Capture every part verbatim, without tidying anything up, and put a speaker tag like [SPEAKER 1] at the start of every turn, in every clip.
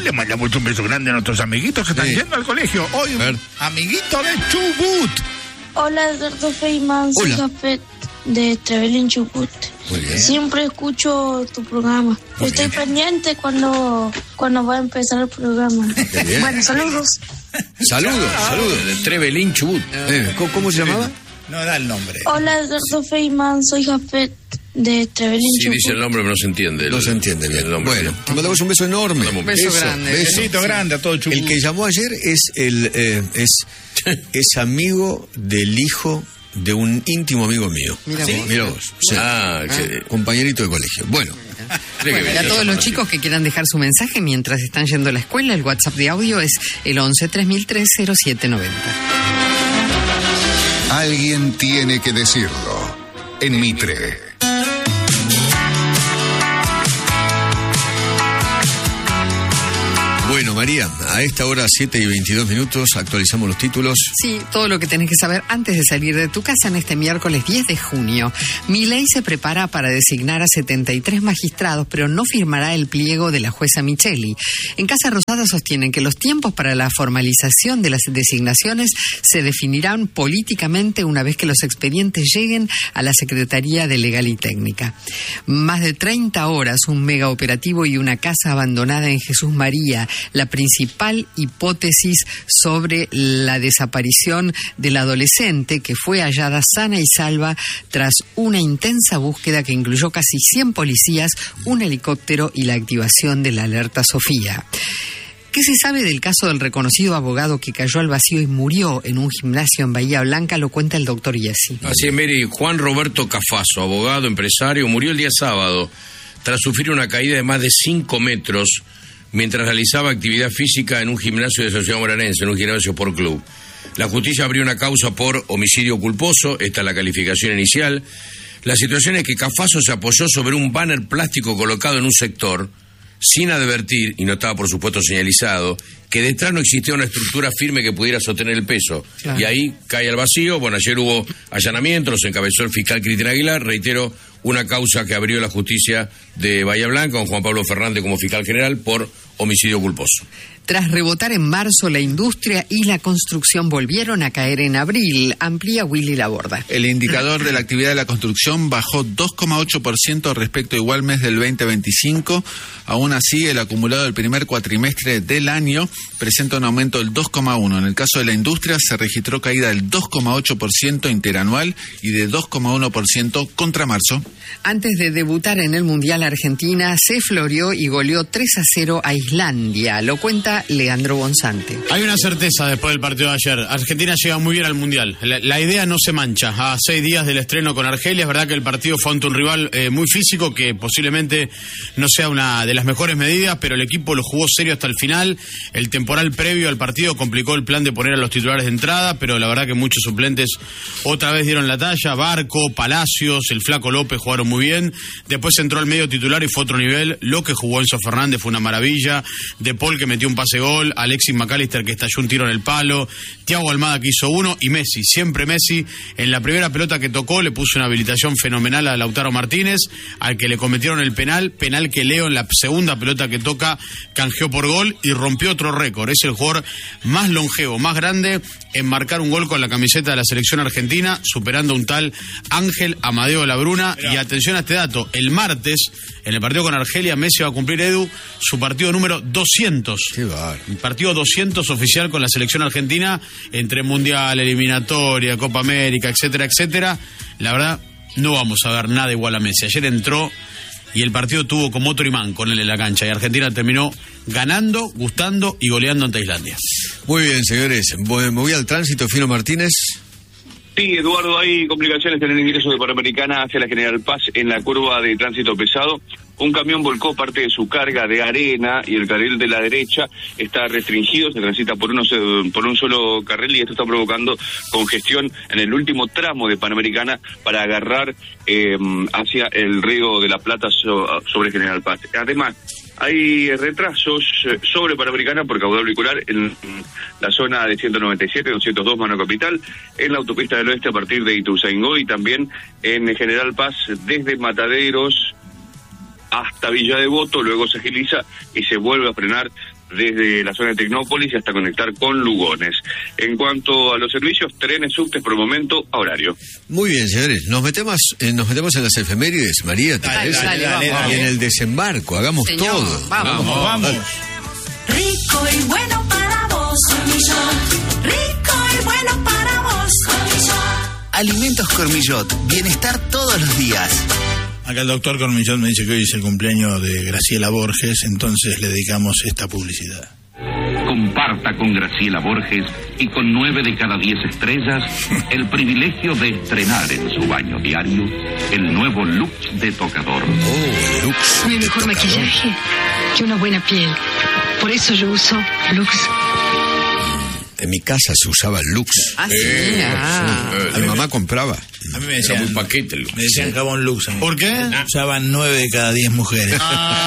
[SPEAKER 1] le mandamos un beso grande a nuestros amiguitos que están sí. yendo al colegio. Hoy, amiguito de Chubut.
[SPEAKER 2] Hola, Eduardo Feynman, soy Jafet de Trevelin, Chubut.
[SPEAKER 3] Muy bien.
[SPEAKER 2] Siempre escucho tu programa. Muy Estoy bien. pendiente cuando, cuando va a empezar el programa. Bueno, saludos.
[SPEAKER 3] Saludos, saludos.
[SPEAKER 4] De Trevelin, Chubut.
[SPEAKER 3] Eh, ¿cómo, ¿Cómo se llamaba?
[SPEAKER 1] No da el nombre.
[SPEAKER 2] Hola, Eduardo Feynman, soy Jafet de Trevelin,
[SPEAKER 4] Sí,
[SPEAKER 2] Chubut.
[SPEAKER 4] dice el nombre, pero no se entiende. El,
[SPEAKER 3] no se entiende bien. Bueno, te mandamos un beso enorme.
[SPEAKER 4] Un
[SPEAKER 5] beso grande.
[SPEAKER 3] Beso.
[SPEAKER 1] Besito grande a todo Chubut.
[SPEAKER 3] El que llamó ayer es el eh, es, es amigo del hijo de un íntimo amigo mío.
[SPEAKER 5] Mira
[SPEAKER 3] ¿Sí?
[SPEAKER 5] vos.
[SPEAKER 3] Mira vos. Sí.
[SPEAKER 4] Ah,
[SPEAKER 3] Ah,
[SPEAKER 4] que-
[SPEAKER 3] compañerito de colegio. Bueno,
[SPEAKER 5] Bueno, y a todos los chicos que quieran dejar su mensaje mientras están yendo a la escuela, el WhatsApp de audio es el once tres mil tres cero siete noventa.
[SPEAKER 6] Alguien tiene que decirlo. En Mitre.
[SPEAKER 3] bueno, María, a esta hora siete y veintidós minutos actualizamos los títulos.
[SPEAKER 5] Sí, todo lo que tenés que saber antes de salir de tu casa en este miércoles diez de junio. Milei se prepara para designar a setenta y tres magistrados, pero no firmará el pliego de la jueza Micheli. En Casa Rosada sostienen que los tiempos para la formalización de las designaciones se definirán políticamente una vez que los expedientes lleguen a la Secretaría de Legal y Técnica. Más de treinta horas, un mega operativo y una casa abandonada en Jesús María, la principal hipótesis sobre la desaparición del adolescente que fue hallada sana y salva tras una intensa búsqueda que incluyó casi cien policías, un helicóptero y la activación de la alerta Sofía. ¿Qué se sabe del caso del reconocido abogado que cayó al vacío y murió en un gimnasio en Bahía Blanca? Lo cuenta el doctor Yesi.
[SPEAKER 4] Así es, Mary. Juan Roberto Cafaso, abogado, empresario, murió el día sábado tras sufrir una caída de más de cinco metros mientras realizaba actividad física en un gimnasio de Sociedad Moranense, en un gimnasio por club. La justicia abrió una causa por homicidio culposo, esta es la calificación inicial. La situación es que Cafaso se apoyó sobre un banner plástico colocado en un sector, sin advertir, y no estaba por supuesto señalizado, que detrás no existía una estructura firme que pudiera sostener el peso. Claro. Y ahí cae al vacío. Bueno, ayer hubo allanamientos, los encabezó el fiscal Cristian Aguilar, reitero, una causa que abrió la justicia de Bahía Blanca con Juan Pablo Fernández como fiscal general por homicidio culposo.
[SPEAKER 5] Tras rebotar en marzo, la industria y la construcción volvieron a caer en abril. Amplía Willy Laborda.
[SPEAKER 7] El indicador de la actividad de la construcción bajó dos coma ocho por ciento respecto a igual mes del veinte veinticinco. Aún así, el acumulado del primer cuatrimestre del año presenta un aumento del dos coma uno por ciento. En el caso de la industria, se registró caída del dos coma ocho por ciento interanual y de dos coma uno por ciento contra marzo.
[SPEAKER 5] Antes de debutar en el Mundial, Argentina se floreó y goleó tres a cero a Islandia. Lo cuenta Leandro Bonzante.
[SPEAKER 8] Hay una certeza después del partido de ayer. Argentina llega muy bien al Mundial. La, la idea no se mancha. A seis días del estreno con Argelia, es verdad que el partido fue ante un rival eh, muy físico, que posiblemente no sea una de las mejores medidas, pero el equipo lo jugó serio hasta el final. El temporal previo al partido complicó el plan de poner a los titulares de entrada, pero la verdad que muchos suplentes otra vez dieron la talla. Barco, Palacios, el Flaco López jugaron muy bien. Después entró el medio titular y fue otro nivel. Lo que jugó Enzo Fernández fue una maravilla. De Paul, que metió un pase gol, Alexis McAllister, que estalló un tiro en el palo, Thiago Almada, que hizo uno, y Messi, siempre Messi, en la primera pelota que tocó le puso una habilitación fenomenal a Lautaro Martínez, al que le cometieron el penal, penal que Leo en la segunda pelota que toca canjeó por gol y rompió otro récord. Es el jugador más longevo, más grande en marcar un gol con la camiseta de la selección argentina, superando a un tal Ángel Amadeo Labruna. Y atención a este dato, el martes, en el partido con Argelia, Messi va a cumplir, Edu, su partido número doscientos. El partido doscientos oficial con la selección argentina, entre Mundial, eliminatoria, Copa América, etcétera, etcétera. La verdad, no vamos a ver nada igual a Messi. Ayer entró y el partido tuvo como otro imán con él en la cancha, y Argentina terminó ganando, gustando y goleando ante Islandia.
[SPEAKER 3] Muy bien, señores. Me voy al tránsito, Fino Martínez.
[SPEAKER 9] Sí, Eduardo, hay complicaciones en el ingreso de Panamericana hacia la General Paz en la curva de tránsito pesado. Un camión volcó parte de su carga de arena y el carril de la derecha está restringido, se transita por, unos, por un solo carril, y esto está provocando congestión en el último tramo de Panamericana para agarrar eh, hacia el río de la Plata so, sobre General Paz. Además, hay retrasos sobre Panamericana por caudal vehicular en la zona de ciento noventa y siete, doscientos dos Mano Capital, en la autopista del Oeste a partir de Ituzaingó, y también en General Paz desde Mataderos hasta Villa Devoto, luego se agiliza y se vuelve a frenar desde la zona de Tecnópolis hasta conectar con Lugones. En cuanto a los servicios, trenes, subtes por momento a horario.
[SPEAKER 3] Muy bien, señores, nos metemos, eh, nos metemos en las efemérides, María, ¿te
[SPEAKER 5] Dale,
[SPEAKER 3] parece?
[SPEAKER 5] dale, dale,
[SPEAKER 3] Y en el desembarco, hagamos
[SPEAKER 5] Señor,
[SPEAKER 3] todo.
[SPEAKER 5] vamos.
[SPEAKER 1] Vamos, vamos.
[SPEAKER 10] Rico y bueno para vos, Cormillot. Rico y bueno para vos, Cormillot.
[SPEAKER 11] Alimentos Cormillot, bienestar todos los días.
[SPEAKER 1] Acá el doctor Cormillot me dice que hoy es el cumpleaños de Graciela Borges, entonces le dedicamos esta publicidad.
[SPEAKER 12] Comparta con Graciela Borges y con nueve de cada diez estrellas el privilegio de estrenar en su baño diario el nuevo Lux de tocador.
[SPEAKER 3] Oh, Lux.
[SPEAKER 13] No hay mejor maquillaje que una buena piel. Por eso yo uso Lux.
[SPEAKER 3] En mi casa se usaba Lux.
[SPEAKER 5] Ah, sí,
[SPEAKER 3] Eh,
[SPEAKER 5] ah.
[SPEAKER 3] sí. Mi mamá compraba.
[SPEAKER 1] A mí me
[SPEAKER 4] Era
[SPEAKER 1] decían,
[SPEAKER 4] un paquete.
[SPEAKER 1] me decían jabón Lux.
[SPEAKER 8] ¿Por qué?
[SPEAKER 1] Usaban nueve de cada diez mujeres.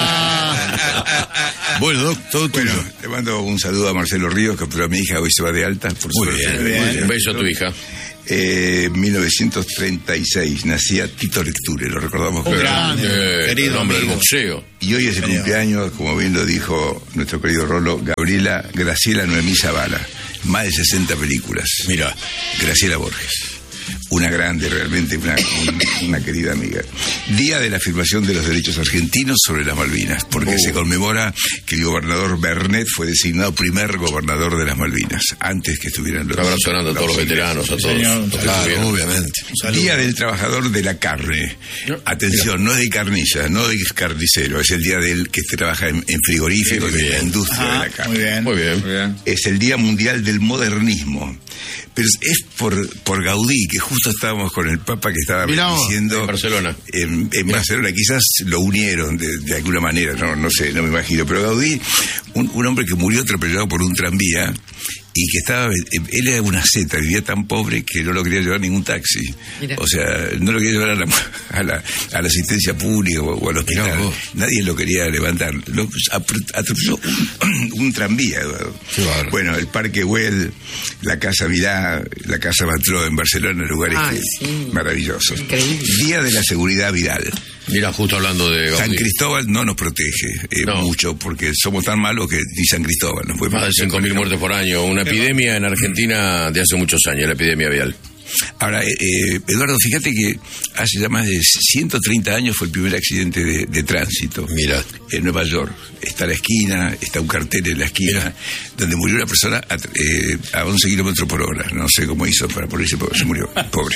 [SPEAKER 3] Bueno, Doc, todo tuyo.
[SPEAKER 14] Bueno, le mando un saludo a Marcelo Ríos, que operó a mi hija, hoy se va de alta. Por
[SPEAKER 3] Muy
[SPEAKER 14] suerte.
[SPEAKER 3] bien,
[SPEAKER 1] muy bien.
[SPEAKER 4] Un beso a tu hija.
[SPEAKER 14] Eh, mil novecientos treinta y seis nacía Tito Lecture, lo recordamos.
[SPEAKER 1] Un
[SPEAKER 14] claro.
[SPEAKER 1] grande,
[SPEAKER 4] Eh,
[SPEAKER 1] querido
[SPEAKER 4] el hombre del
[SPEAKER 1] amigo.
[SPEAKER 4] boxeo.
[SPEAKER 14] Y hoy es el
[SPEAKER 1] Querido.
[SPEAKER 14] cumpleaños, como bien lo dijo nuestro querido Rolo, Gabriela Graciela Noemí Zavala. Más de sesenta películas.
[SPEAKER 3] Mira.
[SPEAKER 14] Graciela Borges. Una grande, realmente, una, un- una querida amiga. Día de la afirmación de los derechos argentinos sobre las Malvinas, porque
[SPEAKER 4] Oh.
[SPEAKER 14] se conmemora que el gobernador Bernet fue designado primer gobernador de las Malvinas, antes que estuvieran los...
[SPEAKER 4] Un abrazo grande a todos los veteranos, a todos.
[SPEAKER 1] Señor,
[SPEAKER 4] los que
[SPEAKER 3] Claro,
[SPEAKER 4] estuvieron.
[SPEAKER 3] obviamente.
[SPEAKER 1] Saludos.
[SPEAKER 14] Día del trabajador de la carne. Atención, no es de carniza, no de carnicero, es el día del que trabaja en, en frigoríficos,
[SPEAKER 4] Muy
[SPEAKER 14] de la
[SPEAKER 4] bien.
[SPEAKER 14] industria de
[SPEAKER 1] Ah,
[SPEAKER 14] la carne.
[SPEAKER 1] muy bien.
[SPEAKER 4] Muy bien.
[SPEAKER 14] Es el Día Mundial del Modernismo. Pero es- es por, por Gaudí, que justo estábamos con el Papa que estaba
[SPEAKER 8] Mirá vos,
[SPEAKER 14] diciendo...
[SPEAKER 4] en Barcelona.
[SPEAKER 14] En, en Barcelona, quizás lo unieron de, de alguna manera, no, no sé, no me imagino. Pero Gaudí, un, un hombre que murió atropellado por un tranvía y que estaba... Él era una seta, vivía tan pobre que no lo quería llevar ningún taxi.
[SPEAKER 5] Mira.
[SPEAKER 14] O sea, no lo quería llevar a la, a la, a la asistencia pública o, o al hospital.
[SPEAKER 3] Mirá vos.
[SPEAKER 14] Nadie lo quería levantar. Lo atropelló un, un tranvía, Eduardo.
[SPEAKER 3] Qué bárbaro.
[SPEAKER 14] Bueno, el Parque Güell, la Casa Vilá, la Casa Batró en Barcelona, lugares
[SPEAKER 5] Ay,
[SPEAKER 14] que-
[SPEAKER 5] sí.
[SPEAKER 14] maravillosos.
[SPEAKER 5] Increíble.
[SPEAKER 14] Día de la Seguridad Vial.
[SPEAKER 4] Mira, justo hablando de
[SPEAKER 14] San
[SPEAKER 4] Gaudí.
[SPEAKER 14] Cristóbal no nos protege eh,
[SPEAKER 4] No.
[SPEAKER 14] mucho porque somos tan malos que ni San Cristóbal nos puede
[SPEAKER 4] Más de
[SPEAKER 14] proteger.
[SPEAKER 4] cinco mil muertes por año. Una epidemia en Argentina de hace muchos años, la epidemia vial.
[SPEAKER 14] Ahora, eh, eh, Eduardo, fíjate que hace ya más de ciento treinta años fue el primer accidente de, de tránsito.
[SPEAKER 3] Mira.
[SPEAKER 14] En Nueva York. Está la esquina, está un cartel en la esquina, donde murió una persona a, eh, a once kilómetros por hora. No sé cómo hizo para ponerse, se murió, pobre.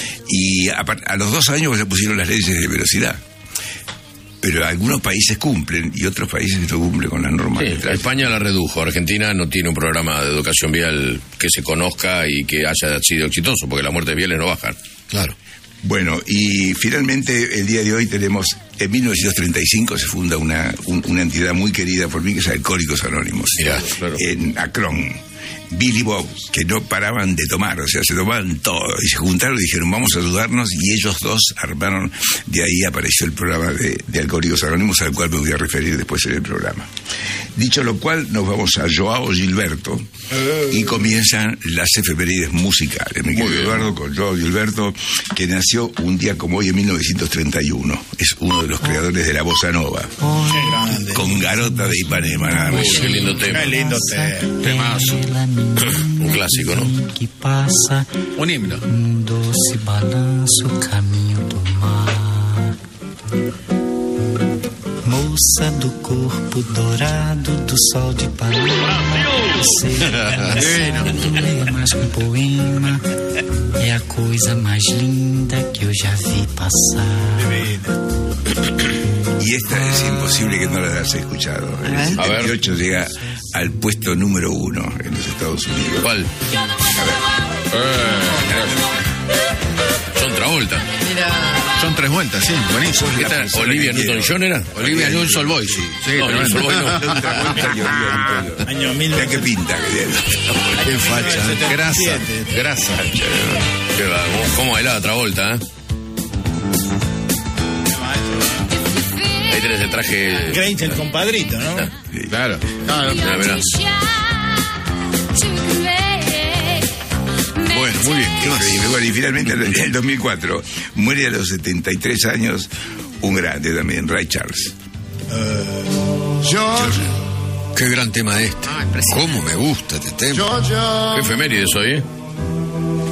[SPEAKER 14] Y a, par- a los dos años se pusieron las leyes de velocidad. Pero algunos países cumplen y otros países no cumplen con las normas
[SPEAKER 4] Sí,
[SPEAKER 14] de tránsito.
[SPEAKER 4] España la redujo. Argentina no tiene un programa de educación vial que se conozca y que haya sido exitoso, porque las muertes viales no bajan.
[SPEAKER 3] Claro.
[SPEAKER 14] Bueno, y finalmente el día de hoy tenemos, en mil novecientos treinta y cinco se funda una, un- una entidad muy querida por mí que es Alcohólicos Anónimos.
[SPEAKER 4] Mirá, claro.
[SPEAKER 14] En Akron. Billy Bob, que no paraban de tomar, o sea, se tomaban todo. Y se juntaron y dijeron, vamos a ayudarnos, y ellos dos armaron, de ahí apareció el programa de, de Alcohólicos Anónimos, al cual me voy a referir después en el programa. Dicho lo cual, nos vamos a Joao Gilberto, y comienzan las efemérides musicales. Mi querido Eduardo, con Joao Gilberto, que nació un día como hoy en mil novecientos treinta y uno. Es uno de los creadores de la bossa nova.
[SPEAKER 1] Qué grande.
[SPEAKER 14] Con Garota de Ipanema, nada más.
[SPEAKER 4] Uy, qué lindo tema.
[SPEAKER 1] Qué lindo tema.
[SPEAKER 4] Temazo. Un clásico, ¿no?
[SPEAKER 11] Que passa
[SPEAKER 7] Un himno.
[SPEAKER 11] um doce balanço caminho do mar. Moça do corpo dourado do sol de Ipanema. Você é mais que um poema. É a coisa mais linda que eu já vi passar.
[SPEAKER 14] Y esta es imposible que no la hayas escuchado. En el
[SPEAKER 5] A ver.
[SPEAKER 14] setenta y ocho llega al puesto número uno en los Estados Unidos.
[SPEAKER 4] ¿Cuál? Eh, Son Travolta.
[SPEAKER 5] Mira.
[SPEAKER 7] Son tres vueltas, sí, buenísimo.
[SPEAKER 4] ¿Qué tal?
[SPEAKER 14] persona
[SPEAKER 4] ¿Olivia
[SPEAKER 14] que quiero.
[SPEAKER 4] Newton-John era?
[SPEAKER 7] Olivia Newton-Boy, sí. Sí,
[SPEAKER 4] No,
[SPEAKER 7] tremendo.
[SPEAKER 4] Newton-Boy no.
[SPEAKER 1] Año mil
[SPEAKER 14] Mira qué pinta que tiene.
[SPEAKER 7] Qué facha, grasa, grasa.
[SPEAKER 4] Qué va, ¿Cómo, cómo bailaba Travolta, eh? Ahí tenés el traje.
[SPEAKER 1] Grace, el compadrito, ¿no?
[SPEAKER 7] Claro.
[SPEAKER 4] Mirá, mirá.
[SPEAKER 3] Bueno, muy bien. ¿Qué más?
[SPEAKER 14] Increíble. Bueno, y finalmente en el dos mil cuatro muere a los setenta y tres años un grande también, Ray Charles.
[SPEAKER 3] Georgia. Qué gran tema este. ¿Cómo me gusta este tema?
[SPEAKER 4] Qué efemérides hoy, ¿eh?